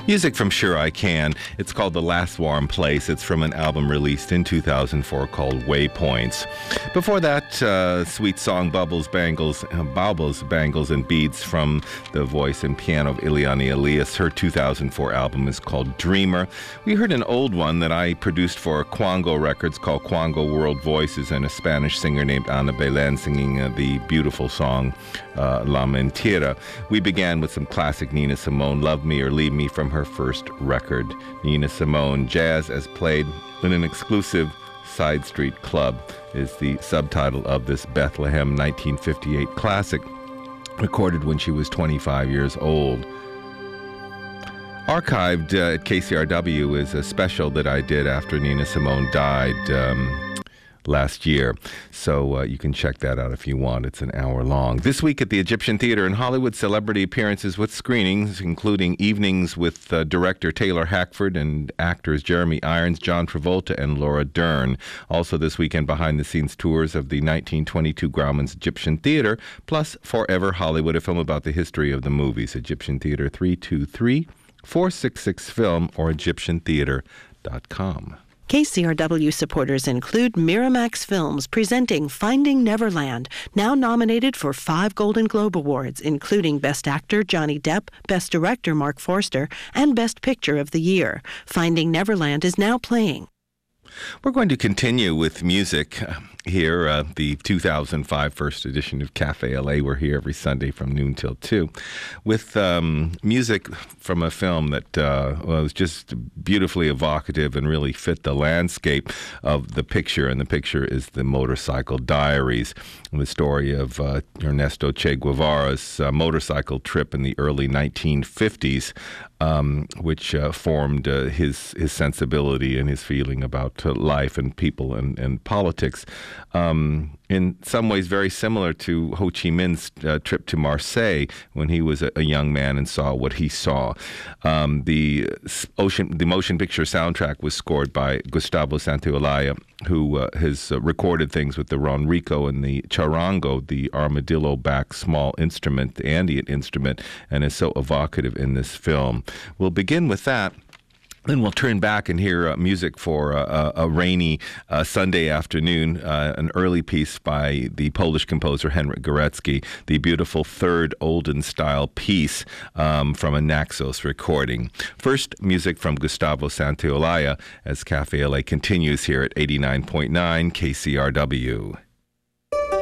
Music from Sure I Can. It's called The Last Warm Place. It's from an album released in 2004 called Waypoints. Before that, sweet song Baubles, Bangles, and Beads from the voice and piano of Ileana Elias. Her 2004 album is called Dreamer. We heard an old one that I produced for Quango Records called Quango World Voices, and a Spanish singer named Ana Belén singing the beautiful song La Mentira. We began with some classic Nina Simone, Love Me or Leave Me, from her first record. Nina Simone, Jazz as Played in an Exclusive Side Street Club is the subtitle of this Bethlehem 1958 classic, recorded when she was 25 years old. Archived at KCRW is a special that I did after Nina Simone died last year. So you can check that out if you want. It's an hour long. This week at the Egyptian Theater in Hollywood, celebrity appearances with screenings, including evenings with director Taylor Hackford and actors Jeremy Irons, John Travolta, and Laura Dern. Also this weekend, behind-the-scenes tours of the 1922 Grauman's Egyptian Theater, plus Forever Hollywood, a film about the history of the movies. Egyptian Theater 323-466-FILM or EgyptianTheater.com. KCRW supporters include Miramax Films presenting Finding Neverland, now nominated for 5 Golden Globe Awards, including Best Actor Johnny Depp, Best Director Mark Forster, and Best Picture of the Year. Finding Neverland is now playing. We're going to continue with music here, the 2005 first edition of Cafe LA. We're here every Sunday from noon till 2 with music from a film that was just beautifully evocative and really fit the landscape of the picture. And the picture is the Motorcycle Diaries, the story of Ernesto Che Guevara's motorcycle trip in the early 1950s, which formed his sensibility and his feeling about life and people and politics. In some ways very similar to Ho Chi Minh's trip to Marseille when he was a young man and saw what he saw. The motion picture soundtrack was scored by Gustavo Santaolalla, who has recorded things with the Ronrico and the charango, the armadillo-backed small instrument, the Andean instrument, and is so evocative in this film. We'll begin with that. Then we'll turn back and hear music for a rainy Sunday afternoon, an early piece by the Polish composer Henryk Górecki, the beautiful third Olden-style piece from a Naxos recording. First, music from Gustavo Santaolalla as Cafe LA continues here at 89.9 KCRW.